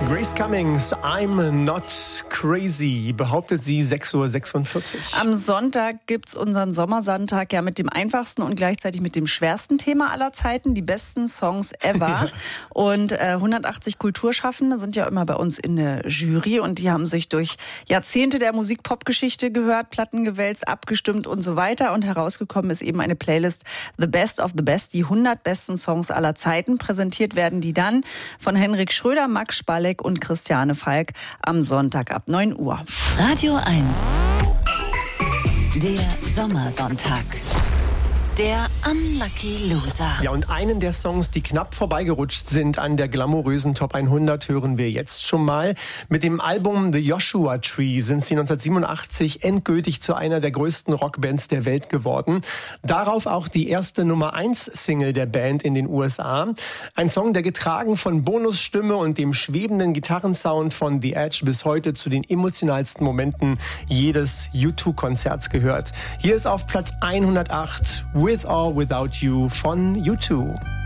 Grace Cummings, I'm not crazy, behauptet sie 6:46 Uhr. Am Sonntag gibt's unseren Sommersonntag ja mit dem einfachsten und gleichzeitig mit dem schwersten Thema aller Zeiten, die besten Songs ever. Ja. Und 180 Kulturschaffende sind ja immer bei uns in der Jury und die haben sich durch Jahrzehnte der Musik-Pop-Geschichte gehört, Platten gewälzt, abgestimmt und so weiter. Und herausgekommen ist eben eine Playlist The Best of the Best, die 100 besten Songs aller Zeiten. Präsentiert werden die dann von Henrik Schröder, Max Spalleck und Christiane Falk am Sonntag ab 9 Uhr. Radio 1. Der Sommersonntag. Der Unlucky Loser. Ja, und einen der Songs, die knapp vorbeigerutscht sind an der glamourösen Top 100, hören wir jetzt schon mal. Mit dem Album The Joshua Tree sind sie 1987 endgültig zu einer der größten Rockbands der Welt geworden. Darauf auch die erste Nummer-1-Single der Band in den USA. Ein Song, der getragen von Bonos Stimme und dem schwebenden Gitarrensound von The Edge bis heute zu den emotionalsten Momenten jedes U2-Konzerts gehört. Hier ist auf Platz 108 With or Without You von U2.